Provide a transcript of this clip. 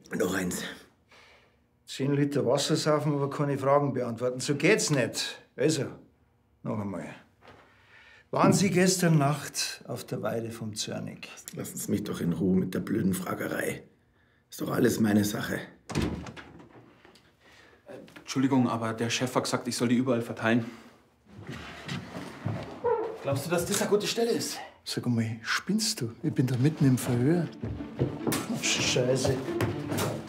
Noch eins. 10 Liter Wasser saufen, aber keine Fragen beantworten. So geht's nicht. Also, noch einmal. Waren Sie gestern Nacht auf der Weide vom Zörnig? Lassen Sie mich doch in Ruhe mit der blöden Fragerei. Ist doch alles meine Sache. Entschuldigung, aber der Chef hat gesagt, ich soll die überall verteilen. Glaubst du, dass das eine gute Stelle ist? Sag mal, spinnst du? Ich bin da mitten im Verhör. Scheiße.